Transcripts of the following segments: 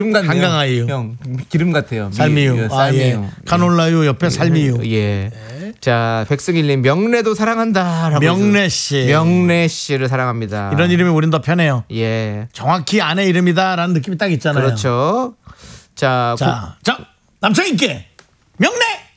기름 같네요. 한강아이유. 형 기름 같아요. 살미유. 예. 카놀라유 옆에 살미유. 예. 자, 백승일님 명래도 사랑한다라고. 명래 씨. 명래 씨를 사랑합니다. 이런 이름이 우린 더 편해요. 예. 정확히 아내 이름이다라는 느낌이 딱 있잖아요. 그렇죠. 자, 남창희께 명래.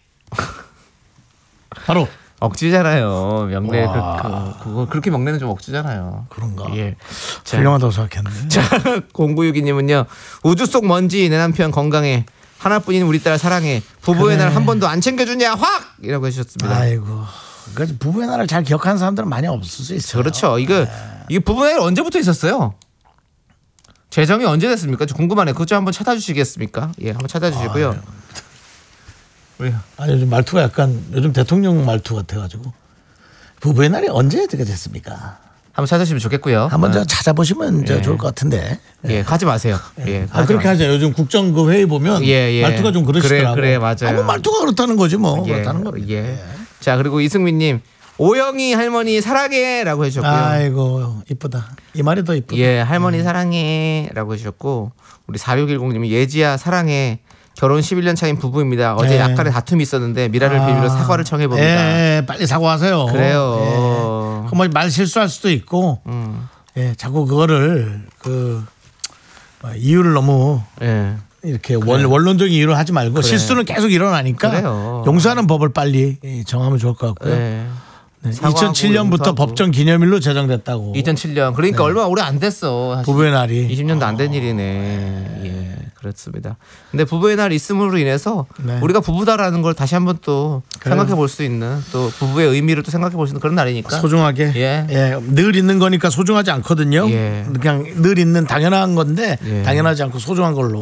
바로 억지잖아요. 명래 그거 그렇게 명래는 좀 억지잖아요. 그런가. 예. 훌륭하다고 생각했네. 자, 0962님은요. 우주 속 먼지 내 남편 건강해. 하나뿐인 우리 딸 사랑해. 부부의 날 한 번도 안 챙겨주냐 확! 이라고 해주셨습니다. 아이고. 그래서 부부의 날을 잘 기억하는 사람들은 많이 없을 수 있어요. 그렇죠. 이거 부부의 날 언제부터 있었어요? 재정이 언제 됐습니까? 좀 궁금하네요. 그것 좀 한번 찾아주시겠습니까? 예, 한번 찾아주시고요. 왜요? 아니 요즘 말투가 약간 요즘 대통령 말투 같아가지고 부부의 날이 언제 어떻게 됐습니까? 한번 찾으시면 좋겠고요. 한번 저 찾아보시면 저 좋을 것 같은데. 예, 가지 마세요. 예, 그렇게 하죠. 요즘 국정 그 회의 보면 말투가 좀 그러시더라고요. 그래 맞아요. 뭐 말투가 그렇다는 거지 뭐. 그렇다는 거죠. 예. 자, 그리고 이승민님 오영이 할머니 사랑해라고 해주셨고요. 아이고 이쁘다. 이 말이 더 이쁘다. 예, 할머니 사랑해라고 해주셨고 우리 4610님이 예지야 사랑해. 결혼 11년 차인 부부입니다. 어제 약간의 다툼이 있었는데 미라를 비밀로 사과를 청해봅니다. 예, 빨리 사과하세요. 그래요. 뭐 말 실수할 수도 있고. 예, 자꾸 그거를 이유를 너무 이렇게 원론적인 이유를 하지 말고 실수는 계속 일어나니까 그래요. 용서하는 법을 빨리 정하면 좋을 것 같고요. 네. 2007년부터 법정 기념일로 제정됐다고. 2007년. 그러니까 얼마 오래 안 됐어. 사실. 부부의 날이 20년도 안 된 일이네. 예, 그렇습니다. 근데 부부의 날 있음으로 인해서 우리가 부부다라는 걸 다시 한번 또 생각해 볼 수 있는 또 부부의 의미를 또 생각해 볼 수 있는 그런 날이니까. 소중하게. 예, 늘 있는 거니까 소중하지 않거든요. 그냥 늘 있는 당연한 건데 당연하지 않고 소중한 걸로.